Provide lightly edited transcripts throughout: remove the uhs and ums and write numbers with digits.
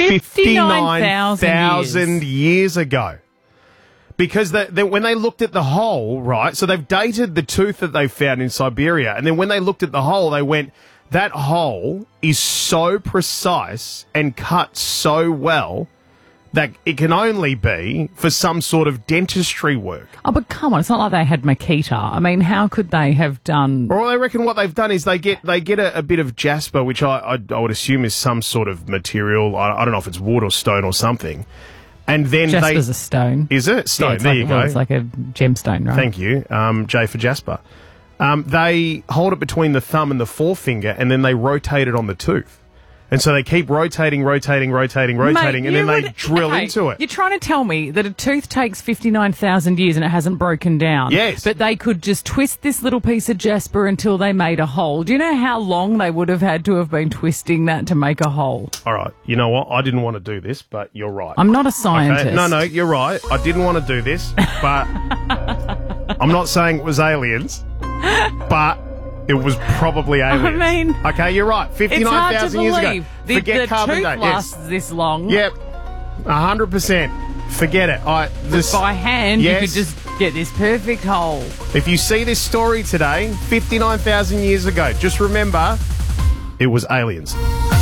59,000 years ago. Because when they looked at the hole, right, so they've dated the tooth that they found in Siberia, and then when they looked at the hole, they went, that hole is so precise and cut so well that it can only be for some sort of dentistry work. Oh, but come on, it's not like they had Makita. I mean, how could they have done... Well, I reckon what they've done is they get a bit of jasper, which I would assume is some sort of material. I don't know if it's wood or stone or something. And then Jasper's a stone. Is it? Stone, yeah, there you go. It's like a gemstone, right? Thank you, J for Jasper. They hold it between the thumb and the forefinger, and then they rotate it on the tooth. And so they keep rotating, Mate, and then they drill into it. You're trying to tell me that a tooth takes 59,000 years and it hasn't broken down. Yes. But they could just twist this little piece of jasper until they made a hole. Do you know how long they would have had to have been twisting that to make a hole? All right. You know what? I didn't want to do this, but you're right. I'm not a scientist. Okay? No, you're right. I didn't want to do this, but I'm not saying it was aliens, but... it was probably aliens. I mean... Okay, you're right. 59,000 years ago. Forget carbon date. The tooth lasts this long. Yep. 100%. Forget it. By hand, you could just get this perfect hole. If you see this story today, 59,000 years ago, just remember, it was aliens.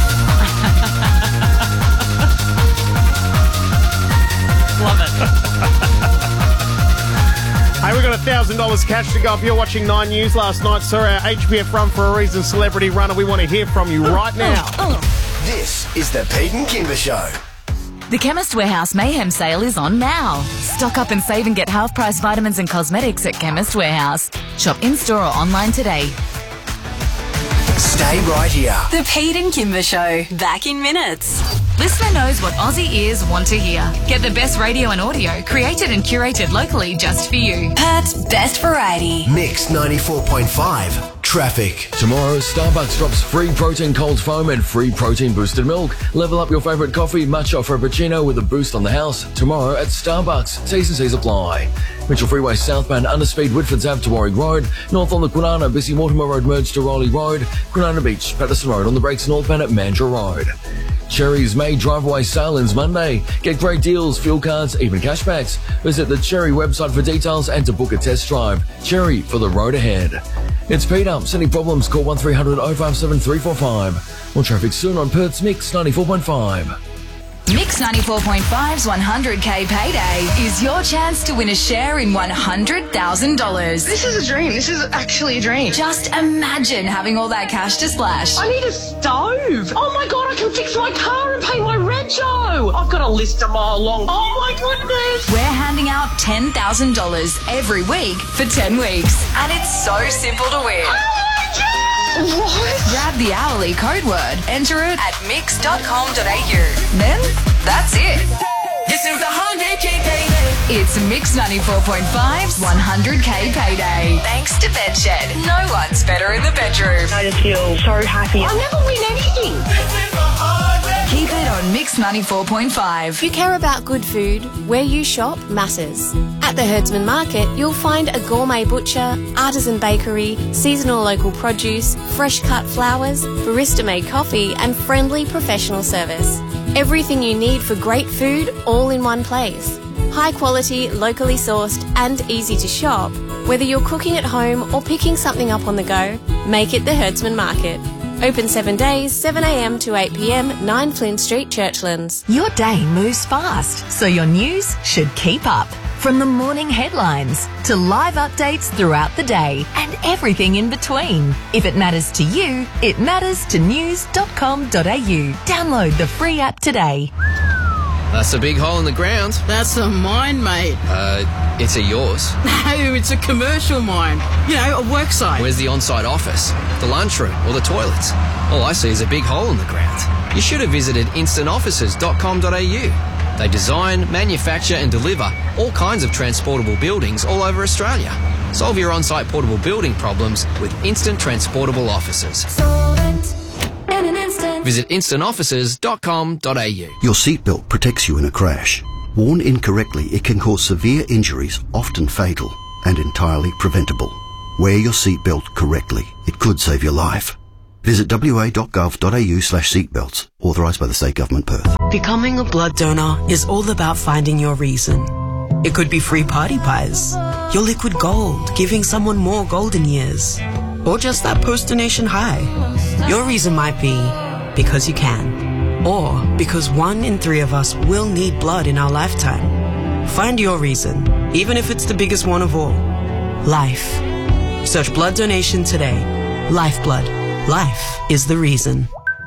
Love it. Hey, we got $1,000 cash to go. If you're watching 9 News last night, sir, our HBF Run for a Reason celebrity runner, we want to hear from you right now. This is the Pete and Kimber Show. The Chemist Warehouse Mayhem sale is on now. Stock up and save and get half-price vitamins and cosmetics at Chemist Warehouse. Shop in-store or online today. Stay right here. The Pete and Kimber Show. Back in minutes. Listener knows what Aussie ears want to hear. Get the best radio and audio created and curated locally just for you. Perth's best variety. Mix 94.5. Traffic. Tomorrow, Starbucks drops free protein cold foam and free protein boosted milk. Level up your favourite coffee, matcha or frappuccino with a boost on the house. Tomorrow at Starbucks. T's and C's apply. Mitchell Freeway southbound underspeed Whitfords Ave to Warwick Road. North on the Kwinana, Bissy Mortimer Road merge to Rowley Road. Kwinana Beach, Patterson Road on the brakes northbound at Mandurah Road. Cherry's May drive-away sale ends Monday. Get great deals, fuel cards, even cashbacks. Visit the Cherry website for details and to book a test drive. Cherry for the road ahead. It's Pete Up. Any problems, call 1300 057 345. More traffic soon on Perth's Mix 94.5. Mix 94.5's 100K Payday is your chance to win a share in $100,000. This is a dream. This is actually a dream. Just imagine having all that cash to splash. I need a stove. Oh my God, I can fix my car and pay my rego. I've got a list a mile long. Oh my goodness. We're handing out $10,000 every week for 10 weeks. And it's so simple to win. What? Grab the hourly code word, enter it at mix.com.au. Then that's it. This is the 100K Payday. It's Mix 94.5's 100K Payday. Thanks to Bedshed. No one's better in the bedroom. I just feel so happy. I'll never win anything. Keep it on Mix 94.5. If you care about good food, where you shop matters. At the Herdsman Market, you'll find a gourmet butcher, artisan bakery, seasonal local produce, fresh cut flowers, barista-made coffee and friendly professional service. Everything you need for great food all in one place. High quality, locally sourced and easy to shop. Whether you're cooking at home or picking something up on the go, make it the Herdsman Market. Open 7 days, 7 a.m. to 8 p.m, 9 Flynn Street, Churchlands. Your day moves fast, so your news should keep up. From the morning headlines to live updates throughout the day and everything in between. If it matters to you, it matters to news.com.au. Download the free app today. That's a big hole in the ground. That's a mine, mate. It's a yours. No, it's a commercial mine. You know, a work site. Where's the on-site office, the lunchroom or the toilets? All I see is a big hole in the ground. You should have visited instantoffices.com.au. They design, manufacture and deliver all kinds of transportable buildings all over Australia. Solve your on-site portable building problems with Instant Transportable Offices. Visit instantoffices.com.au. Your seatbelt protects you in a crash. Worn incorrectly, it can cause severe injuries, often fatal, and entirely preventable. Wear your seatbelt correctly. It could save your life. Visit wa.gov.au/seatbelts. Authorised by the State Government, Perth. Becoming a blood donor is all about finding your reason. It could be free party pies, your liquid gold, giving someone more golden years, or just that post-donation high. Your reason might be because you can, or because 1 in 3 of us will need blood in our lifetime. Find your reason, even if it's the biggest one of all. Life. Search blood donation today. Lifeblood. Life is the reason.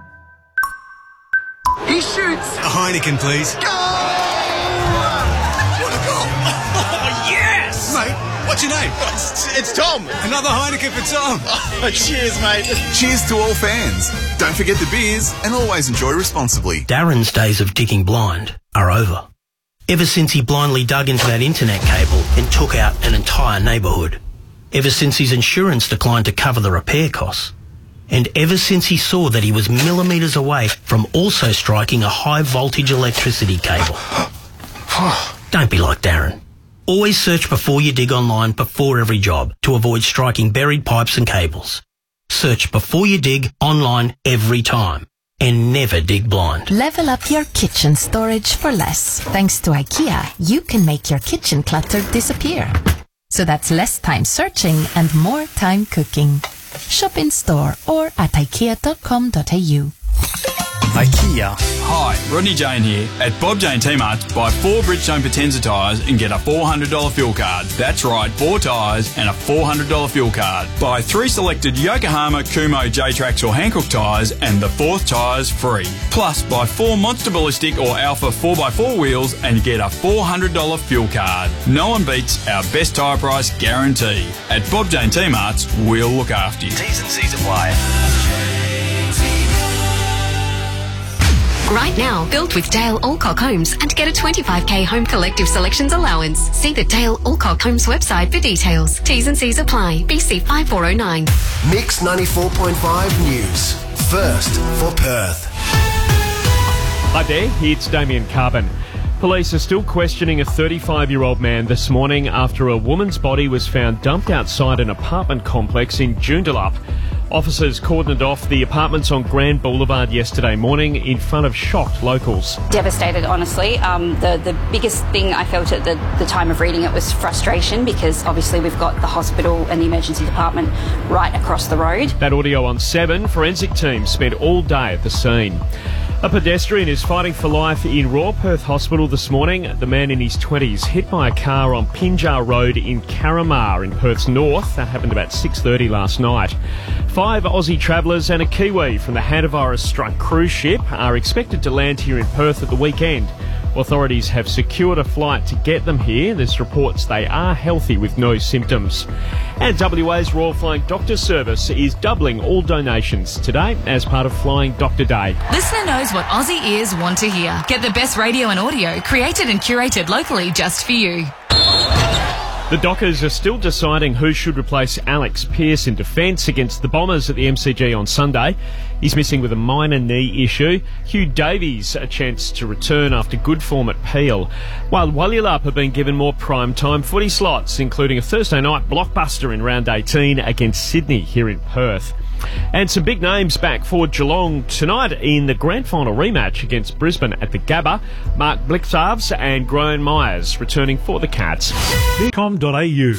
He shoots! A Heineken, please. Goal! What a goal! Oh, yes! Mate, what's your name? It's Tom. Another Heineken for Tom. Oh, cheers, mate. Cheers to all fans. Don't forget the beers and always enjoy responsibly. Darren's days of digging blind are over. Ever since he blindly dug into that internet cable and took out an entire neighbourhood. Ever since his insurance declined to cover the repair costs. And ever since he saw that he was millimetres away from also striking a high voltage electricity cable. Don't be like Darren. Always search before you dig online before every job to avoid striking buried pipes and cables. Search before you dig online every time. And never dig blind. Level up your kitchen storage for less. Thanks to IKEA, you can make your kitchen clutter disappear. So that's less time searching and more time cooking. Shop in store or at ikea.com.au. IKEA. Hi, Rodney Jane here. At Bob Jane T-Mart, buy 4 Bridgestone Potenza tyres and get a $400 fuel card. That's right, 4 tyres and a $400 fuel card. Buy 3 selected Yokohama, Kumo, J-Trax or Hankook tyres and the 4th tyre's free. Plus, buy 4 Monster Ballistic or Alpha 4x4 wheels and get a $400 fuel card. No one beats our best tyre price guarantee. At Bob Jane T-Marts, we'll look after you. T's and C's apply. Right now, build with Dale Alcock Homes and get a 25k home collective selections allowance. See the Dale Alcock Homes website for details. T's and C's apply. BC 5409. Mix 94.5 News. First for Perth. Hi there, it's Damien Carbon. Police are still questioning a 35-year-old man this morning after a woman's body was found dumped outside an apartment complex in Joondalup. Officers cordoned off the apartments on Grand Boulevard yesterday morning in front of shocked locals. Devastated, honestly. The biggest thing I felt at the time of reading it was frustration because obviously we've got the hospital and the emergency department right across the road. That audio on 7. Forensic teams spent all day at the scene. A pedestrian is fighting for life in Royal Perth Hospital this morning. The man in his 20s hit by a car on Pinjar Road in Carramar in Perth's north. That happened about 6:30 last night. 5 Aussie travellers and a Kiwi from the hantavirus-struck cruise ship are expected to land here in Perth at the weekend. Authorities have secured a flight to get them here. There's reports they are healthy with no symptoms. And WA's Royal Flying Doctor Service is doubling all donations today as part of Flying Doctor Day. Listener knows what Aussie ears want to hear. Get the best radio and audio created and curated locally just for you. The Dockers are still deciding who should replace Alex Pearce in defence against the Bombers at the MCG on Sunday. He's missing with a minor knee issue. Hugh Davies a chance to return after good form at Peel. While Walyalup have been given more prime-time footy slots, including a Thursday night blockbuster in round 18 against Sydney here in Perth. And some big names back for Geelong tonight in the grand final rematch against Brisbane at the Gabba. Mark Blicavs and Graham Myers returning for the Cats. .com.au.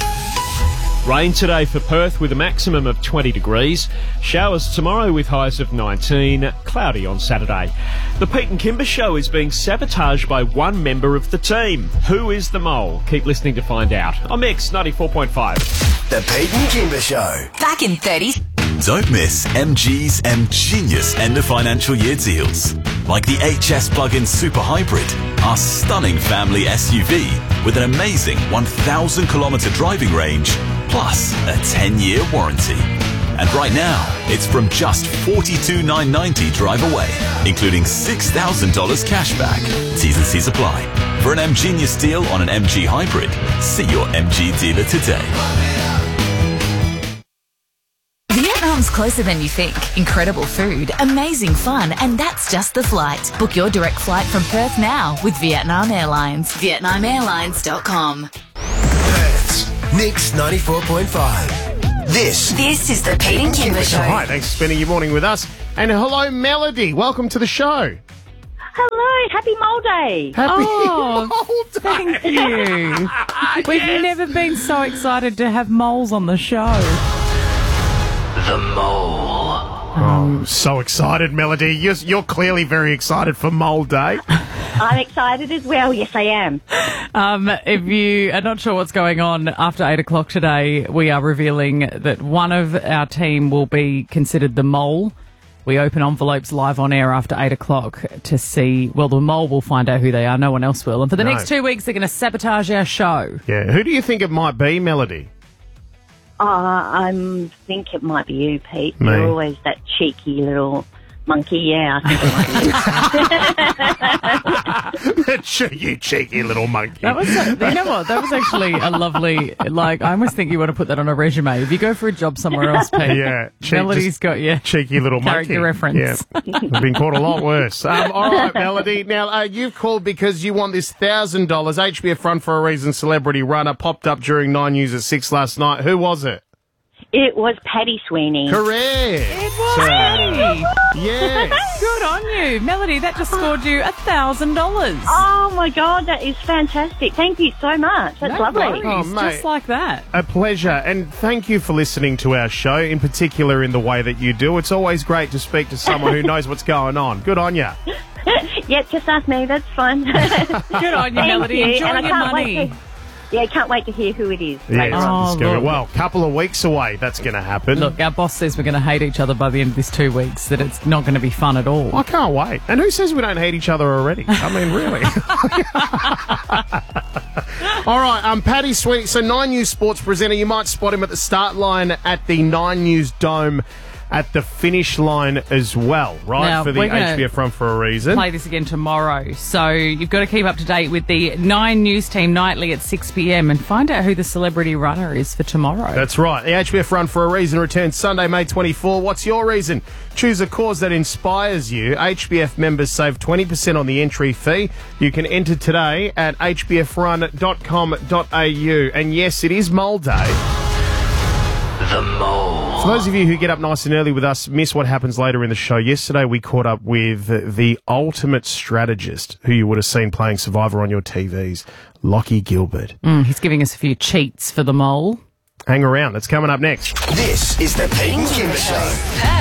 Rain today for Perth with a maximum of 20 degrees. Showers tomorrow with highs of 19. Cloudy on Saturday. The Pete and Kimber Show is being sabotaged by one member of the team. Who is the mole? Keep listening to find out. On Mix 94.5. The Pete and Kimber Show. Back in 30. Don't miss MG's Genius end of financial year deals. Like the HS Plug-in Super Hybrid, our stunning family SUV with an amazing 1,000 kilometre driving range, plus a 10-year warranty. And right now, it's from just $42,990 drive away, including $6,000 cash back. T's and C's apply. For an MGenius deal on an MG Hybrid, see your MG dealer today. Vietnam's closer than you think. Incredible food, amazing fun, and that's just the flight. Book your direct flight from Perth now with Vietnam Airlines. VietnamAirlines.com. Perth's Mix 94.5. This is the Pete and Kimber Show. Hi, thanks for spending your morning with us. And hello, Melody. Welcome to the show. Hello, happy Mole Day. Happy Oh, Mole Day. thank you. We've never been so excited to have moles on the show. The Mole. I'm so excited, Melody. You're clearly very excited for Mole Day. I'm excited as well. Yes, I am. If you are not sure what's going on after 8 o'clock today, we are revealing that one of our team will be considered the mole. We open envelopes live on air after 8 o'clock to see, well, the mole will find out who they are. No one else will. And for the next 2 weeks, they're going to sabotage our show. Yeah. Who do you think it might be, Melody? I think it might be you, Pete. Me? You're always that cheeky little monkey. Yeah, I think it might be you. You cheeky little monkey. That was, you know what? That was actually a lovely, I almost think you want to put that on a resume. If you go for a job somewhere else, Pete, Yeah. Melody's got you. Cheeky little Character monkey. reference. Yeah. I've been caught a lot worse. All right, Melody. Now, you've called because you want this $1,000 HBF Front for a Reason celebrity runner popped up during 9 News at 6 last night. Who was it? It was Paddy Sweeney. Correct. It was Paddy. Yes. Good on you. Melody, that just scored you $1,000. Oh, my God, that is fantastic. Thank you so much. That's lovely. Worries, Oh, mate. just like that. A pleasure, and thank you for listening to our show, in particular in the way that you do. It's always great to speak to someone who knows what's going on. Good on you. Yep, just ask me. That's fine. Good on you, Melody. you. Enjoy And I your can't money. wait I can't wait to hear who it is. Yeah, later on. it's gonna- look. well, couple of weeks away, that's going to happen. Look, our boss says we're going to hate each other by the end of this 2 weeks, that it's not going to be fun at all. I can't wait. And who says we don't hate each other already? I mean, really. All right, Paddy Sweeney. So 9 News sports presenter. You might spot him at the start line at the 9 News Dome at the finish line as well, right? Now, for the we're gonna HBF Front for a Reason. Play this again tomorrow. So you've got to keep up to date with the 9 News team nightly at 6 p.m. and find out who the celebrity runner is for tomorrow. That's right. The HBF Run for a Reason returns Sunday, May 24. What's your reason? Choose a cause that inspires you. HBF members save 20% on the entry fee. You can enter today at hbfrun.com.au. And yes, it is Mole Day. The Mole. For those of you who get up nice and early with us, miss what happens later in the show. Yesterday we caught up with the ultimate strategist who you would have seen playing Survivor on your TVs, Lockie Gilbert. He's giving us a few cheats for the mole. Hang around. That's coming up next. This is the Pete and Kimber Show.